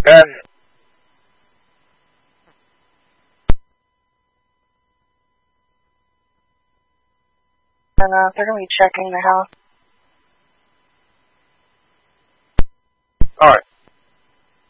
10. They're going to be checking the house.